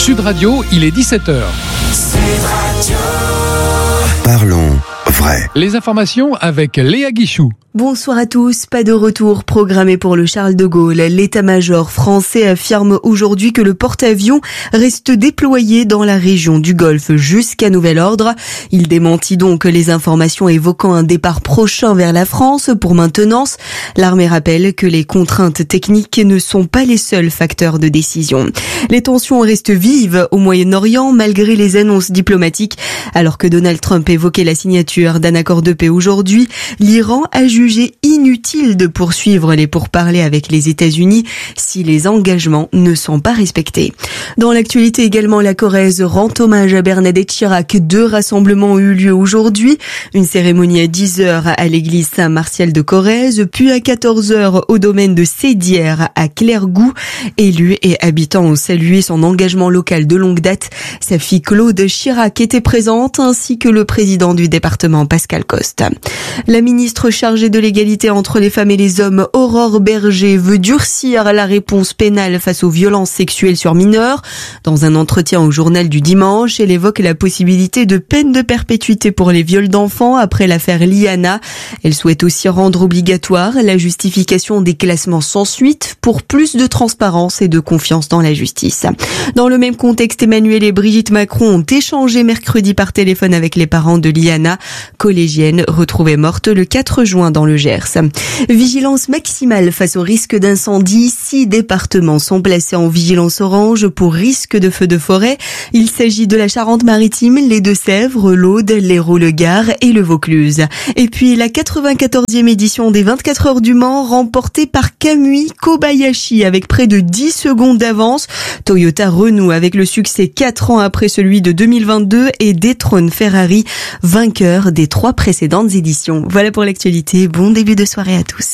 Sud Radio, il est 17h. Parlons vrai. Les informations avec Léa Guichou. Bonsoir à tous. Pas de retour programmé pour le Charles de Gaulle. L'état-major français affirme aujourd'hui que le porte-avions reste déployé dans la région du Golfe jusqu'à nouvel ordre. Il démentit donc les informations évoquant un départ prochain vers la France pour maintenance. L'armée rappelle que les contraintes techniques ne sont pas les seuls facteurs de décision. Les tensions restent vives au Moyen-Orient malgré les annonces diplomatiques. Alors que Donald Trump évoquait la signature d'un accord de paix aujourd'hui, l'Iran a jugé inutile de poursuivre les pourparlers avec les États-Unis si les engagements ne sont pas respectés. Dans l'actualité également, la Corrèze rend hommage à Bernadette Chirac. 2 rassemblements ont eu lieu aujourd'hui. Une cérémonie à 10h à l'église Saint-Martial de Corrèze, puis à 14h au domaine de Sédière à Clairgoup. Élus et habitants ont salué son engagement local de longue date. Sa fille Claude Chirac était présente, ainsi que le président du département Pascal Coste. La ministre chargée de l'égalité entre les femmes et les hommes, Aurore Berger, veut durcir la réponse pénale face aux violences sexuelles sur mineurs. Dans un entretien au journal du dimanche, elle évoque la possibilité de peine de perpétuité pour les viols d'enfants après l'affaire Liana. Elle souhaite aussi rendre obligatoire la justification des classements sans suite pour plus de transparence et de confiance dans la justice. Dans le même contexte, Emmanuel et Brigitte Macron ont échangé mercredi par téléphone avec les parents de Liana, collégienne retrouvée morte le 4 juin dans le Gers. Vigilance maximale face au risque d'incendie. 6 départements sont placés en vigilance orange pour risque de feux de forêt. Il s'agit de la Charente-Maritime, les Deux-Sèvres, l'Aude, l'Hérault-le-Gard et le Vaucluse. Et puis la 94e édition des 24 heures du Mans remportée par Kamui Kobayashi avec près de 10 secondes d'avance. Toyota renoue avec le succès 4 ans après celui de 2022 et détrône Ferrari, vainqueur des 3 précédentes éditions. Voilà pour l'actualité. Bon début de soirée à tous.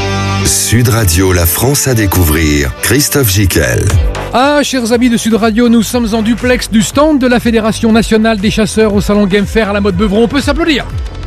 Sud Radio, la France à découvrir. Christophe Gicquel. Ah, chers amis de Sud Radio, nous sommes en duplex du stand de la Fédération nationale des chasseurs au salon Game Fair à la mode Beuvron. On peut s'applaudir.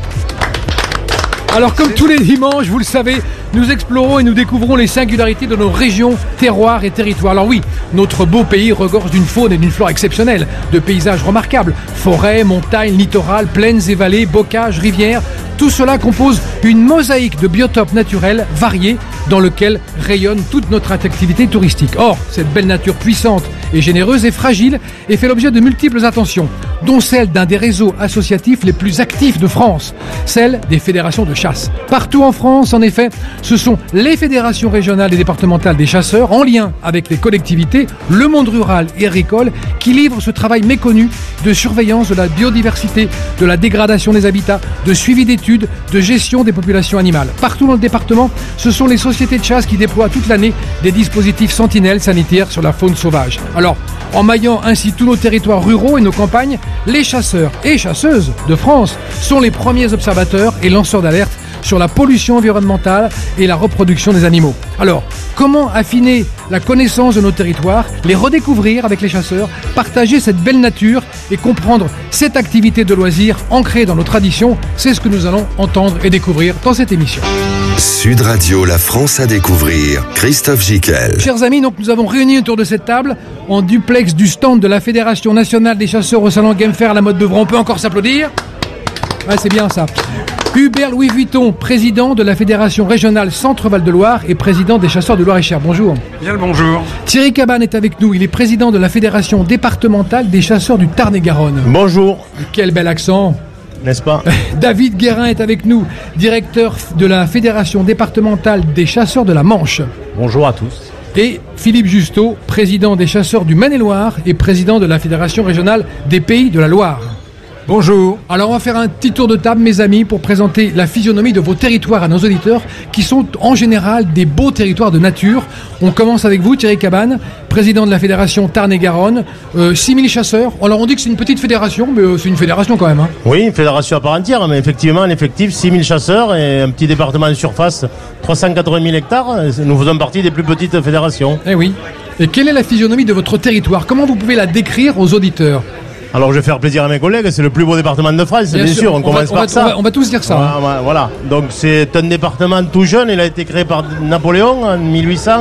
Alors comme tous les dimanches, vous le savez, nous explorons et nous découvrons les singularités de nos régions, terroirs et territoires. Alors oui, notre beau pays regorge d'une faune et d'une flore exceptionnelles, de paysages remarquables, forêts, montagnes, littorales, plaines et vallées, bocages, rivières. Tout cela compose une mosaïque de biotopes naturels variés dans lequel rayonne toute notre attractivité touristique. Or, cette belle nature puissante et généreuse est fragile et fait l'objet de multiples attentions, dont celle d'un des réseaux associatifs les plus actifs de France, celle des fédérations de chasse. Partout en France, en effet, ce sont les fédérations régionales et départementales des chasseurs, en lien avec les collectivités, le monde rural et agricole, qui livrent ce travail méconnu de surveillance de la biodiversité, de la dégradation des habitats, de suivi d'études, de gestion des populations animales. Partout dans le département, ce sont les sociétés de chasse qui déploient toute l'année des dispositifs sentinelles sanitaires sur la faune sauvage. Alors, en maillant ainsi tous nos territoires ruraux et nos campagnes, les chasseurs et chasseuses de France sont les premiers observateurs et lanceurs d'alerte sur la pollution environnementale et la reproduction des animaux. Alors, comment affiner la connaissance de nos territoires, les redécouvrir avec les chasseurs, partager cette belle nature et comprendre cette activité de loisir ancrée dans nos traditions? C'est ce que nous allons entendre et découvrir dans cette émission. Sud Radio, la France à découvrir. Christophe Gicquel. Chers amis, donc nous avons réuni autour de cette table en duplex du stand de la Fédération nationale des chasseurs au salon Game Fair à la mode Beuvron. On peut encore s'applaudir. Ouais, c'est bien ça. Hubert Louis Vuitton, président de la Fédération régionale Centre-Val de Loire et président des chasseurs de Loire-et-Cher. Bonjour. Bien le bonjour. Thierry Cabane est avec nous. Il est président de la Fédération départementale des chasseurs du Tarn-et-Garonne. Bonjour. Quel bel accent. N'est-ce pas? David Guérin est avec nous, directeur de la Fédération départementale des chasseurs de la Manche. Bonjour à tous. Et Philippe Justeau, président des chasseurs du Maine-et-Loire et président de la Fédération régionale des Pays de la Loire. Bonjour. Alors on va faire un petit tour de table, mes amis, pour présenter la physionomie de vos territoires à nos auditeurs, qui sont en général des beaux territoires de nature. On commence avec vous, Thierry Cabane, président de la Fédération Tarn-et-Garonne. 6000 chasseurs. Alors on dit que c'est une petite fédération, mais c'est une fédération quand même. Hein. Oui, une fédération à part entière, mais effectivement, l'effectif, 6000 chasseurs et un petit département de surface, 380 000 hectares. Nous faisons partie des plus petites fédérations. Eh oui. Et quelle est la physionomie de votre territoire? Comment vous pouvez la décrire aux auditeurs? Alors je vais faire plaisir à mes collègues, c'est le plus beau département de France, bien sûr, on commence par ça. On va tous dire ça. Voilà, donc c'est un département tout jeune, il a été créé par Napoléon en 1800.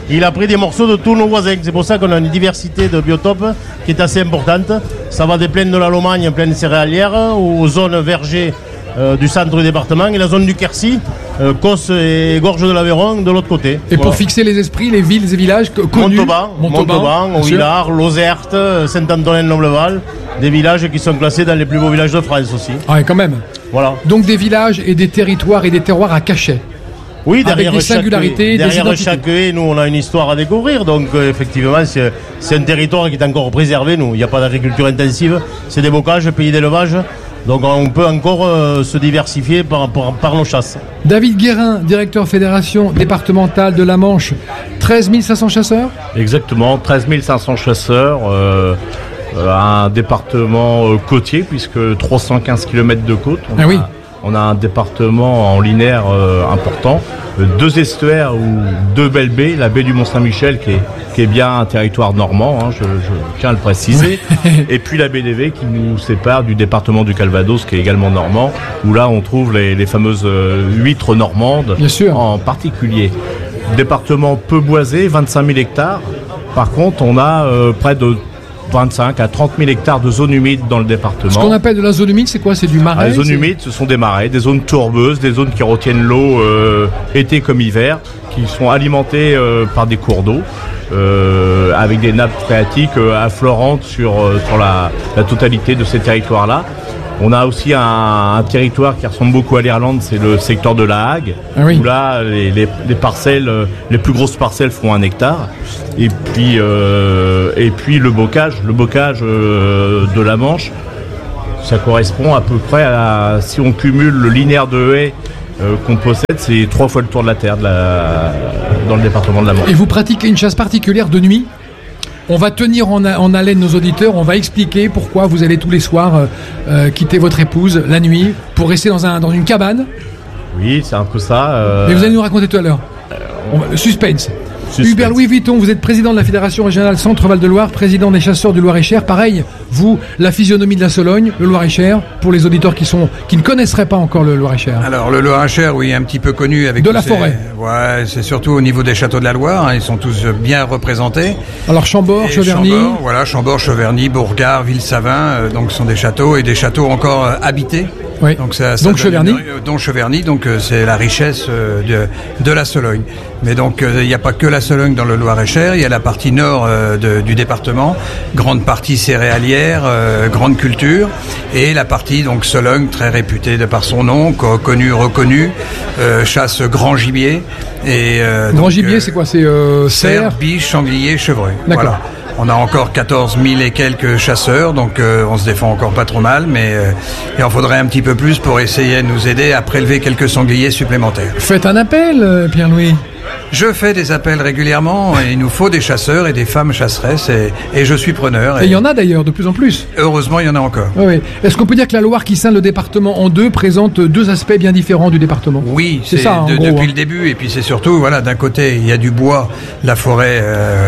Il a pris des morceaux de tous nos voisins. C'est pour ça qu'on a une diversité de biotopes qui est assez importante. Ça va des plaines de la Lomagne, plaines céréalières, aux zones vergers du centre du département et la zone du Quercy, Causse et Gorge de l'Aveyron de l'autre côté. Et pour fixer les esprits, les villes et villages connus. Montauban, Villars, Lozerte, Saint-Antonin-Nobleval, des villages qui sont classés dans les plus beaux villages de France aussi. Ah ouais, quand même. Voilà. Donc des villages et des territoires et des terroirs à cachet. Oui, avec des singularités, des identités. Chaque haie, nous, on a une histoire à découvrir. Donc, effectivement, c'est un territoire qui est encore préservé. Nous, il n'y a pas d'agriculture intensive. C'est des bocages, pays d'élevage. Donc, on peut encore se diversifier par nos chasses. David Guérin, directeur fédération départementale de la Manche. 13 500 chasseurs ? Exactement, 13 500 chasseurs. Un département côtier, puisque 315 km de côte. On a un département en linéaire important, 2 estuaires ou 2 belles baies, la baie du Mont-Saint-Michel qui est bien un territoire normand, je tiens à le préciser, et puis la baie d'Évé qui nous sépare du département du Calvados qui est également normand, où là on trouve les fameuses huîtres normandes en particulier. Département peu boisé, 25 000 hectares, par contre on a près de 25 à 30 000 hectares de zones humides dans le département. Ce qu'on appelle de la zone humide, c'est quoi? C'est du marais? Les zones humides, ce sont des marais, des zones tourbeuses, des zones qui retiennent l'eau été comme hiver, qui sont alimentées par des cours d'eau, avec des nappes phréatiques affleurantes sur la totalité de ces territoires-là. On a aussi un territoire qui ressemble beaucoup à l'Irlande, c'est le secteur de la Hague, où là, les parcelles, les plus grosses parcelles font 1 hectare. Et puis le bocage de la Manche, ça correspond à peu près à, si on cumule le linéaire de haies qu'on possède, c'est 3 fois le tour de la Terre dans le département de la Manche. Et vous pratiquez une chasse particulière de nuit ? On va tenir en haleine nos auditeurs, on va expliquer pourquoi vous allez tous les soirs quitter votre épouse la nuit pour rester dans une cabane. Oui, c'est un peu ça. Mais vous allez nous raconter tout à l'heure. Suspense. Hubert Louis Vuitton, vous êtes président de la Fédération régionale Centre-Val de Loire, président des chasseurs du Loir-et-Cher. Pareil, vous, la physionomie de la Sologne, le Loir-et-Cher, pour les auditeurs qui ne connaisseraient pas encore le Loir-et-Cher. Alors, le Loir-et-Cher, oui, un petit peu connu avec de la forêt. Ouais, c'est surtout au niveau des châteaux de la Loire, ils sont tous bien représentés. Alors, Chambord, Cheverny. Chambord, Cheverny, Bourgard, Ville-Savin, donc ce sont des châteaux et des châteaux encore habités. Oui. Donc Cheverny. Cheverny, donc c'est la richesse de la Sologne. Mais donc il n'y a pas que la Sologne dans le Loir-et-Cher, il y a la partie nord du département, grande partie céréalière, grande culture, et la partie donc Sologne très réputée de par son nom, connu, reconnu, chasse grand gibier. Et grand gibier, c'est quoi? C'est cerf, biche, sanglier, chevreuil. D'accord. Voilà. On a encore 14 000 et quelques chasseurs, donc on se défend encore pas trop mal, mais il en faudrait un petit peu plus pour essayer de nous aider à prélever quelques sangliers supplémentaires. Faites un appel, Pierre-Louis. Je fais des appels régulièrement et il nous faut des chasseurs et des femmes chasseresses et je suis preneur. Et il y en a d'ailleurs de plus en plus. Heureusement, il y en a encore. Oui. Est-ce qu'on peut dire que la Loire qui scinde le département en deux présente 2 aspects bien différents du département? Oui, c'est ça depuis le début. Et puis c'est surtout, d'un côté, il y a du bois, la forêt,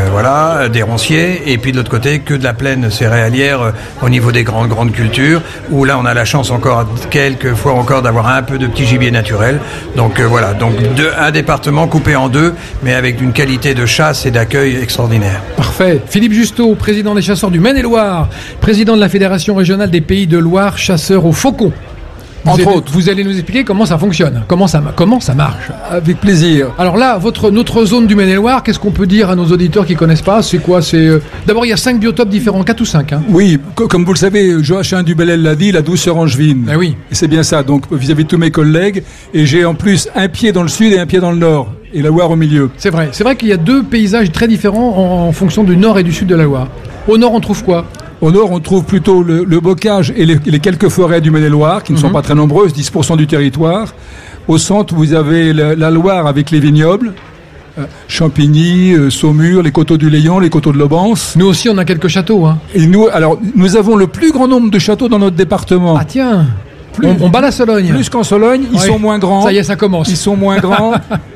des ronciers, et puis de l'autre côté, que de la plaine céréalière au niveau des grandes cultures, où là, on a la chance encore, quelques fois encore, d'avoir un peu de petit gibier naturel. Donc un département coupé en 2, mais avec une qualité de chasse et d'accueil extraordinaire. Parfait. Philippe Justeau, président des chasseurs du Maine-et-Loire, président de la Fédération régionale des Pays de Loire, chasseur au faucon. Entre autres, vous allez nous expliquer comment ça fonctionne, comment ça marche. Avec plaisir. Alors là, notre zone du Maine-et-Loire, qu'est-ce qu'on peut dire à nos auditeurs qui connaissent pas? C'est quoi? D'abord, il y a 5 biotopes différents, 4 ou 5. Oui, comme vous le savez, Joachim Dubellel l'a dit, la douceur angevine. Ah oui. Et c'est bien ça. Donc vis-à-vis de tous mes collègues, et j'ai en plus un pied dans le sud et un pied dans le nord, et la Loire au milieu. C'est vrai qu'il y a 2 paysages très différents en fonction du nord et du sud de la Loire. Au nord, on trouve quoi? Au nord, on trouve plutôt le bocage et les quelques forêts du Maine-et-Loire, qui ne sont pas très nombreuses, 10% du territoire. Au centre, vous avez la Loire avec les vignobles, Champigny, Saumur, les coteaux du Léon, les coteaux de l'Aubance. Nous aussi, on a quelques châteaux. Et nous avons le plus grand nombre de châteaux dans notre département. Ah tiens, on bat la Sologne. Plus qu'en Sologne, ils sont moins grands. Ça y est, ça commence. Ils sont moins grands.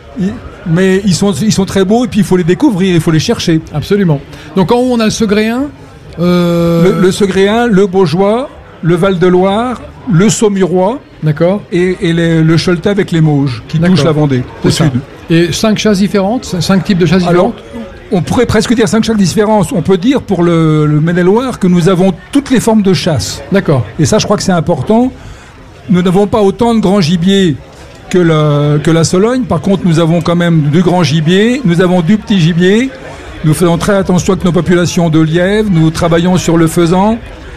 Mais ils sont très beaux, et puis il faut les découvrir, il faut les chercher. Absolument. Donc en haut, on a le Segréen. Le Segréen, le Baugeois, le Val-de-Loire, le Saumurois. D'accord. Et le Choletais avec les Mauges qui touchent la Vendée au sud. Et 5 chasses différentes, 5 types de chasses différentes. On pourrait presque dire 5 chaque différence. On peut dire pour le Maine-et-Loire que nous avons toutes les formes de chasse. D'accord. Et ça, je crois que c'est important. Nous n'avons pas autant de grands gibiers que la Sologne. Par contre, nous avons quand même du grand gibier. Nous avons du petit gibier. Nous faisons très attention avec nos populations de lièvres. Nous travaillons sur le faisan.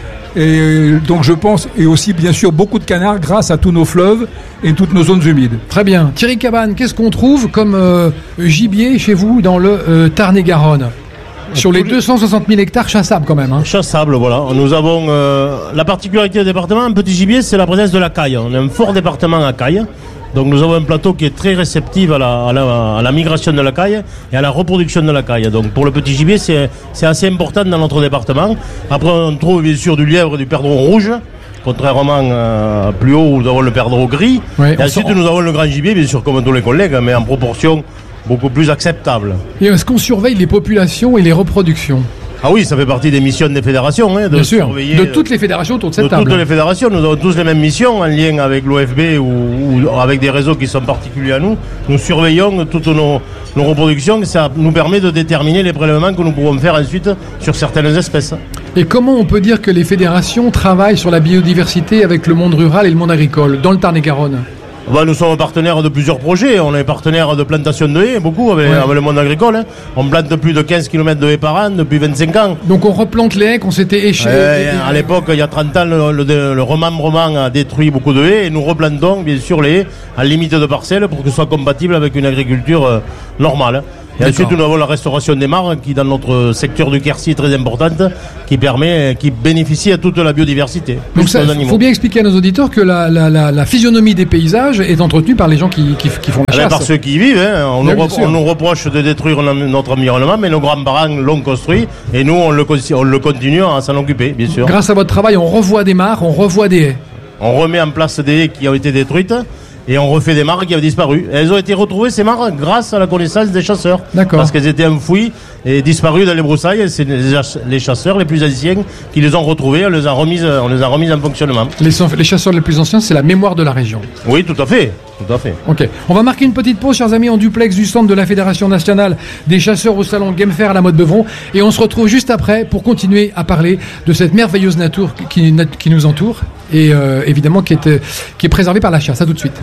Et donc je pense, et aussi bien sûr beaucoup de canards grâce à tous nos fleuves et toutes nos zones humides. Très bien. Thierry Cabane, qu'est-ce qu'on trouve comme gibier chez vous dans le Tarn-et-Garonne ? Sur les 260 000 hectares chassables quand même. Chassables, voilà. Nous avons la particularité du département, un petit gibier, c'est la présence de la caille. On a un fort département à caille. Donc nous avons un plateau qui est très réceptif à la migration de la caille et à la reproduction de la caille. Donc pour le petit gibier, c'est assez important dans notre département. Après, on trouve bien sûr du lièvre et du perdreau rouge, contrairement plus haut où nous avons le perdreau gris. Ouais, et ensuite, nous avons le grand gibier, bien sûr, comme tous les collègues, mais en proportion beaucoup plus acceptable. Et est-ce qu'on surveille les populations et les reproductions ? Ah oui, ça fait partie des missions des fédérations. Bien sûr, de toutes les fédérations autour de cette table. De toutes les fédérations, nous avons tous les mêmes missions en lien avec l'OFB ou avec des réseaux qui sont particuliers à nous. Nous surveillons toutes nos reproductions, ça nous permet de déterminer les prélèvements que nous pouvons faire ensuite sur certaines espèces. Et comment on peut dire que les fédérations travaillent sur la biodiversité avec le monde rural et le monde agricole dans le Tarn-et-Garonne ? Nous sommes partenaires de plusieurs projets. On est partenaires de plantation de haies, beaucoup, avec le monde agricole. On plante plus de 15 km de haies par an depuis 25 ans. Donc on replante les haies qu'on s'était échoué. À l'époque, il y a 30 ans, le remembrement a détruit beaucoup de haies et nous replantons bien sûr les haies à limite de parcelle pour que ce soit compatible avec une agriculture normale. Et ensuite, nous avons la restauration des mares qui, dans notre secteur du Quercy, est très importante, qui bénéficie à toute la biodiversité. Donc il faut bien expliquer à nos auditeurs que la physionomie des paysages est entretenue par les gens qui font la chasse. Par ceux qui y vivent. On nous reproche de détruire notre environnement, mais nos grands-parents l'ont construit et nous, on le continue à s'en occuper, bien sûr. Grâce à votre travail, on revoit des mares, on revoit des haies. On remet en place des haies qui ont été détruites. Et on refait des mares qui avaient disparu. Et elles ont été retrouvées, ces mares, grâce à la connaissance des chasseurs. D'accord. Parce qu'elles étaient enfouies et disparues dans les broussailles. C'est les chasseurs les plus anciens qui les ont retrouvées. On les a remises en fonctionnement. Les chasseurs les plus anciens, c'est la mémoire de la région. Oui, tout à fait. Tout à fait. Ok. On va marquer une petite pause, chers amis, en duplex du centre de la Fédération nationale des chasseurs au salon Game Fair à la Motte-Beuvron. Et on se retrouve juste après pour continuer à parler de cette merveilleuse nature qui nous entoure et évidemment qui est préservée par la chasse. À tout de suite.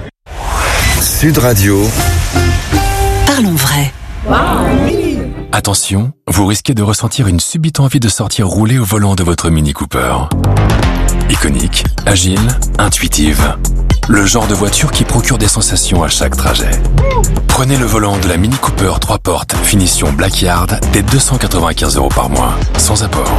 Sud Radio. Parlons vrai. Attention, vous risquez de ressentir une subite envie de sortir rouler au volant de votre Mini Cooper. Iconique, agile, intuitive. Le genre de voiture qui procure des sensations à chaque trajet. Prenez le volant de la Mini Cooper 3 portes, finition Blackyard, dès 295 € par mois, sans apport.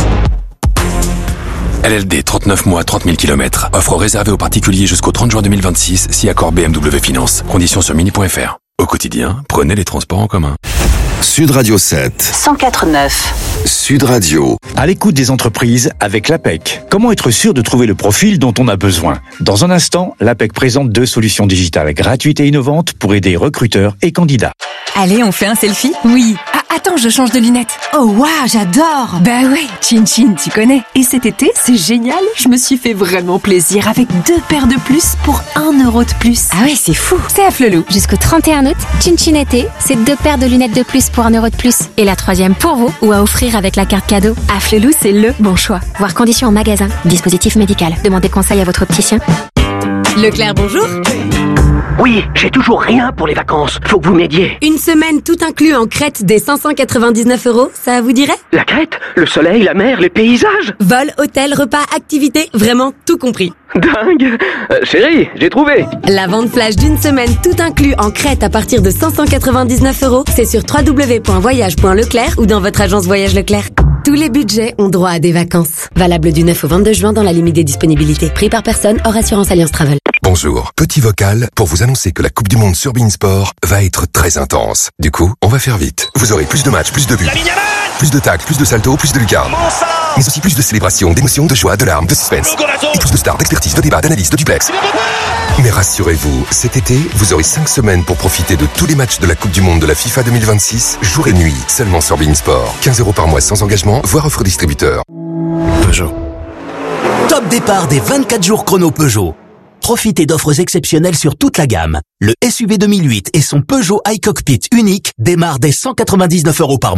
LLD 39 mois, 30 000 km. Offre réservée aux particuliers jusqu'au 30 juin 2026, si accord BMW Finance. Conditions sur mini.fr. Au quotidien, prenez les transports en commun. Sud Radio 7. 104.9. Sud Radio. À l'écoute des entreprises avec l'APEC. Comment être sûr de trouver le profil dont on a besoin ? Dans un instant, l'APEC présente 2 solutions digitales gratuites et innovantes pour aider recruteurs et candidats. Allez, on fait un selfie ? Oui. Ah, attends, je change de lunettes. Oh waouh, j'adore. Bah ouais, Chin Chin, tu connais. Et cet été, c'est génial. Je me suis fait vraiment plaisir avec 2 paires de plus pour 1 € de plus. Ah ouais, c'est fou. C'est à Flelou. Jusqu'au 31 août, Chin Chin été, c'est 2 paires de lunettes de plus pour 1 € de plus. Et la 3e pour vous ou à offrir avec la carte cadeau. À Flelou, c'est le bon choix. Voir conditions en magasin. Dispositif médical. Demandez conseil à votre opticien. Leclerc, bonjour. Oui, j'ai toujours rien pour les vacances. Faut que vous m'aidiez. Une semaine tout inclus en Crète des 599 €, ça vous dirait ? La Crète, le soleil, la mer, les paysages. Vol, hôtel, repas, activités, vraiment tout compris. Dingue. Chérie, j'ai trouvé. La vente flash d'une semaine tout inclus en Crète à partir de 599 €, c'est sur www.voyage.leclerc ou dans votre agence Voyage Leclerc. Tous les budgets ont droit à des vacances. Valable du 9 au 22 juin dans la limite des disponibilités. Prix par personne hors assurance Alliance Travel. Bonjour, petit vocal pour vous annoncer que la Coupe du Monde sur beIN Sport va être très intense. Du coup, on va faire vite. Vous aurez plus de matchs, plus de buts, plus de tacles, plus de saltos, plus de lucarnes. Mais aussi plus de célébrations, d'émotions, de joie, de larmes, de suspense. Et plus de stars, d'expertise, de débats, d'analyse, de duplex. Mais rassurez-vous, cet été, vous aurez 5 semaines pour profiter de tous les matchs de la Coupe du Monde de la FIFA 2026, jour et nuit, seulement sur beIN Sport. 15 € par mois sans engagement, voire offre distributeur. Peugeot. Top départ des 24 jours chrono Peugeot. Profitez d'offres exceptionnelles sur toute la gamme. Le SUV 2008 et son Peugeot iCockpit unique démarrent dès 199 € par mois.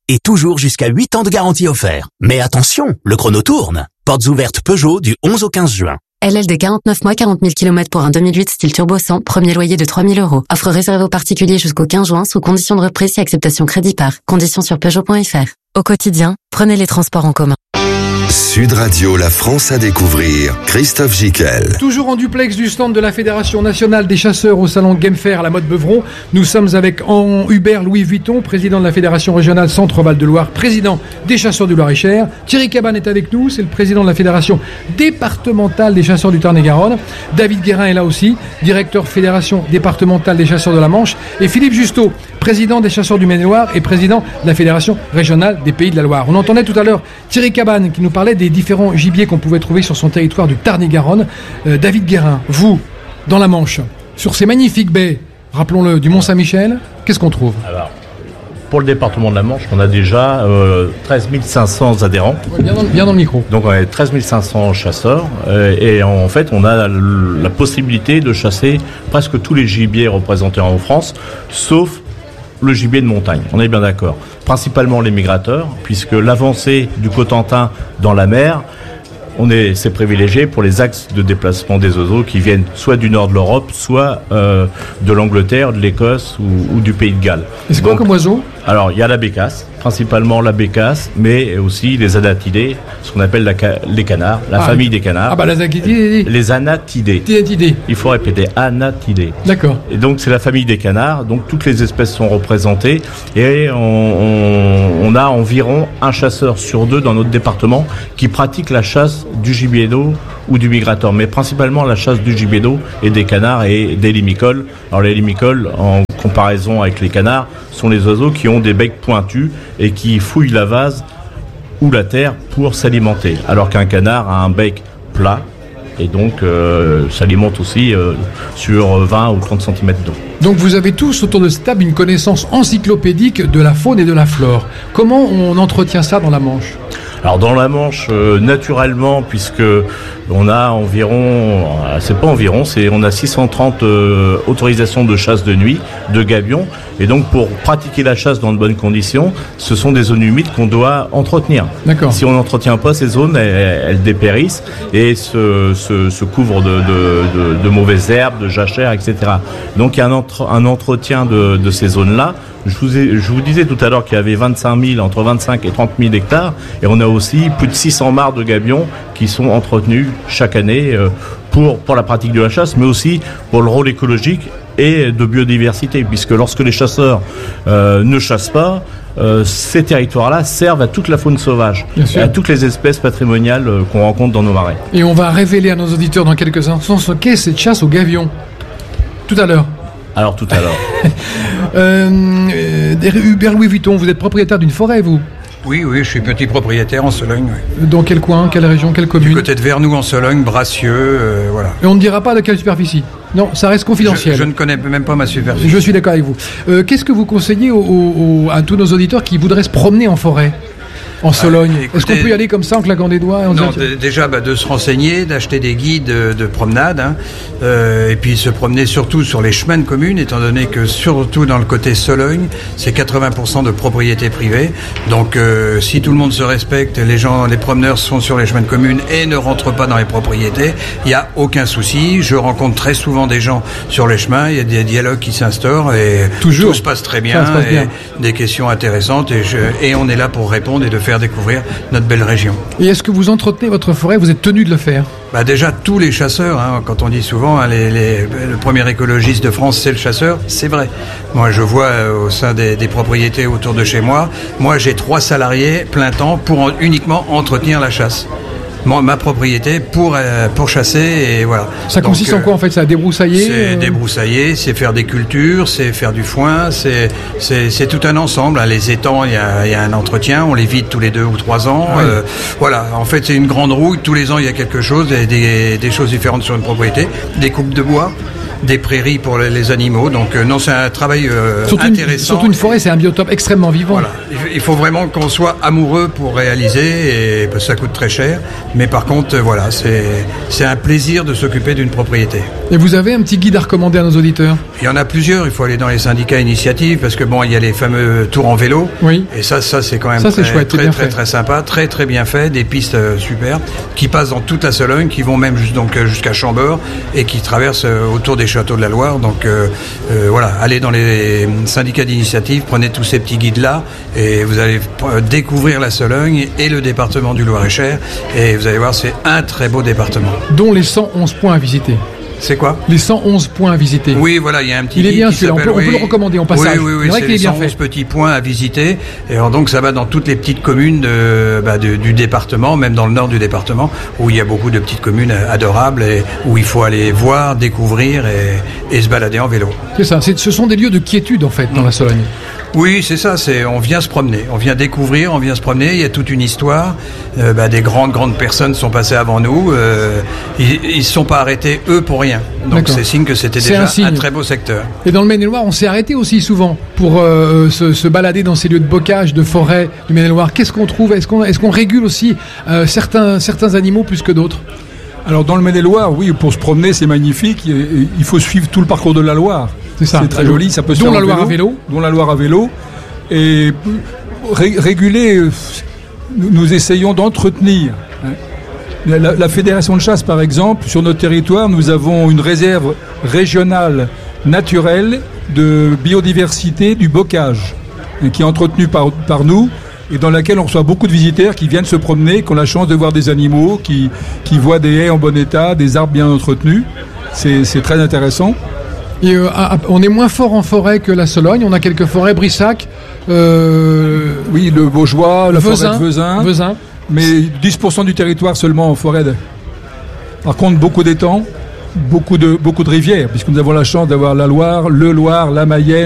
et toujours jusqu'à 8 ans de garantie offert. Mais attention, le chrono tourne. Portes ouvertes Peugeot du 11 au 15 juin. LLD 49 mois, 40 000 km pour un 2008 style turbo 100, premier loyer de 3 000 €. Offre réservée aux particuliers jusqu'au 15 juin sous condition de reprise et acceptation crédit par. Conditions sur Peugeot.fr. Au quotidien, prenez les transports en commun. Sud Radio, la France à découvrir. Christophe Gicquel. Toujours en duplex du stand de la Fédération nationale des chasseurs au salon Game Fair à la Motte Beuvron. Nous sommes avec Hubert Louis Vuitton, président de la Fédération régionale Centre-Val de Loire, président des chasseurs du Loir-et-Cher. Thierry Cabane est avec nous, c'est le président de la Fédération départementale des chasseurs du Tarn-et-Garonne. David Guérin est là aussi, directeur Fédération départementale des chasseurs de la Manche. Et Philippe Justeau, président des chasseurs du Maine-et-Loire et président de la Fédération régionale des Pays de la Loire. On entendait tout à l'heure Thierry Cabane qui nous parlait des différents gibiers qu'on pouvait trouver sur son territoire du Tarn-et-Garonne. David Guérin, vous, dans la Manche, sur ces magnifiques baies, rappelons-le, du Mont-Saint-Michel, qu'est-ce qu'on trouve ? Alors, pour le département de la Manche, on a déjà 13 500 adhérents. Bien dans le micro. Donc on a 13 500 chasseurs et en fait on a la possibilité de chasser presque tous les gibiers représentés en France, sauf le gibier de montagne, on est bien d'accord. Principalement les migrateurs, puisque l'avancée du Cotentin dans la mer, c'est privilégié pour les axes de déplacement des oiseaux qui viennent soit du nord de l'Europe, soit de l'Angleterre, de l'Écosse ou du Pays de Galles. Et c'est quoi comme oiseau ? Alors, il y a la bécasse, principalement la bécasse, mais aussi les anatidés, ce qu'on appelle les canards, la famille des canards. Ah bah les anatidés. Les anatidés. Il faut répéter, anatidés. D'accord. Et donc, c'est la famille des canards, donc toutes les espèces sont représentées, et on a environ un chasseur sur deux dans notre département qui pratique la chasse du gibier d'eau ou du migrateur, mais principalement la chasse du gibier d'eau et des canards et des limicoles. Alors les limicoles, en comparaison avec les canards, sont les oiseaux qui ont des becs pointus et qui fouillent la vase ou la terre pour s'alimenter, alors qu'un canard a un bec plat et donc s'alimente aussi sur 20 ou 30 cm d'eau. Donc vous avez tous autour de cette table une connaissance encyclopédique de la faune et de la flore. Comment on entretient ça dans la Manche ? Alors dans la Manche, naturellement, puisque on a on a 630 autorisations de chasse de nuit, de gabions, et donc pour pratiquer la chasse dans de bonnes conditions, ce sont des zones humides qu'on doit entretenir. D'accord. Si on n'entretient pas ces zones, elles dépérissent et se couvrent de mauvaises herbes, de jachères, etc. Donc il y a un entretien de ces zones-là. Je vous disais tout à l'heure qu'il y avait entre 25 et 30 000 hectares, et on a aussi plus de 600 mares de gabions qui sont entretenus chaque année pour la pratique de la chasse, mais aussi pour le rôle écologique et de biodiversité, puisque lorsque les chasseurs ne chassent pas, ces territoires-là servent à toute la faune sauvage, et à toutes les espèces patrimoniales qu'on rencontre dans nos marais. Et on va révéler à nos auditeurs dans quelques instants ce qu'est cette chasse aux gavions. Tout à l'heure. Alors tout à l'heure. Hubert Louis Vuitton, vous êtes propriétaire d'une forêt, vous ? Oui, je suis petit propriétaire en Sologne. Oui. Dans quel coin, quelle région, quelle commune ? Du côté de Vernoux en Sologne, Brassieux, voilà. Et on ne dira pas de quelle superficie ? Non, ça reste confidentiel. Je ne connais même pas ma superficie. Je suis d'accord avec vous. Qu'est-ce que vous conseillez à tous nos auditeurs qui voudraient se promener en forêt ? En Sologne. Écoutez, est-ce qu'on peut y aller comme ça en claquant des doigts ? Non, déjà de se renseigner, d'acheter des guides de promenade, et puis se promener surtout sur les chemins de commune, étant donné que surtout dans le côté Sologne, c'est 80% de propriété privée. Donc si tout le monde se respecte, les promeneurs sont sur les chemins de commune et ne rentrent pas dans les propriétés, il n'y a aucun souci. Je rencontre très souvent des gens sur les chemins, il y a des dialogues qui s'instaurent et tout se passe très bien, des questions intéressantes et on est là pour répondre et de faire découvrir notre belle région. Et est-ce que vous entretenez votre forêt ? Vous êtes tenu de le faire ? Déjà, tous les chasseurs, quand on dit souvent, le premier écologiste de France, c'est le chasseur, c'est vrai. Moi, je vois au sein des propriétés autour de chez moi, j'ai 3 salariés plein temps pour uniquement entretenir la chasse. Ma propriété pour chasser et voilà. Ça consiste en quoi en fait ? Ça débroussailler ? C'est débroussailler, c'est faire des cultures, c'est faire du foin, c'est tout un ensemble. Les étangs, il y a un entretien, on les vide tous les 2 ou 3 ans. Oui. Voilà, en fait c'est une grande roue, tous les ans il y a quelque chose, des choses différentes sur une propriété, des coupes de bois. des prairies pour les animaux. Donc non, c'est un travail intéressant. Surtout une forêt, c'est un biotope extrêmement vivant. Voilà. Il faut vraiment qu'on soit amoureux pour réaliser, et ça coûte très cher. Mais par contre, voilà, c'est un plaisir de s'occuper d'une propriété. Et vous avez un petit guide à recommander à nos auditeurs? Il y en a plusieurs. Il faut aller dans les syndicats initiatives parce que bon, il y a les fameux tours en vélo. Oui. Et ça c'est quand même très sympa, très bien fait, des pistes super qui passent dans toute la Sologne, qui vont même jusqu'à Chambord et qui traversent autour des châteaux de la Loire. Donc voilà, allez dans les syndicats d'initiative, prenez tous ces petits guides là et vous allez découvrir la Sologne et le département du Loir-et-Cher, et vous allez voir, c'est un très beau département. Dont les 111 points à visiter. C'est quoi? Les 111 points à visiter. Oui, voilà, il y a un petit guide. Il est bien celui-là, on peut le recommander en passage. Oui, c'est vrai qu'il est bien 111 fait. petits points à visiter. Et alors donc ça va dans toutes les petites communes du département, même dans le nord du département, où il y a beaucoup de petites communes adorables et où il faut aller voir, découvrir et se balader en vélo. C'est ça, ce sont des lieux de quiétude en fait dans la Sologne. Oui, c'est ça, on vient se promener, on vient découvrir, on vient se promener, il y a toute une histoire, des grandes personnes sont passées avant nous, ils ne se sont pas arrêtés eux pour rien, donc c'est signe que c'était déjà un très beau secteur. Et dans le Maine-et-Loire, on s'est arrêté aussi souvent pour se balader dans ces lieux de bocage, de forêt du Maine-et-Loire. Qu'est-ce qu'on trouve? Est-ce qu'on régule aussi certains animaux plus que d'autres? Alors dans le Maine-et-Loire, oui, pour se promener, c'est magnifique, il faut suivre tout le parcours de la Loire. C'est très joli, ça peut se faire dont la Loire à vélo. Et réguler, nous essayons d'entretenir. La Fédération de chasse, par exemple, sur notre territoire, nous avons une réserve régionale naturelle de biodiversité du bocage, qui est entretenue par nous, et dans laquelle on reçoit beaucoup de visiteurs qui viennent se promener, qui ont la chance de voir des animaux, qui voient des haies en bon état, des arbres bien entretenus. C'est très intéressant. Et on est moins fort en forêt que la Sologne. On a quelques forêts, Brissac. Oui, le Baugeois, la forêt de Vezin. Mais 10% du territoire seulement en forêt. Par contre, beaucoup d'étangs, beaucoup de rivières, puisque nous avons la chance d'avoir la Loire, le Loir, la Mayenne.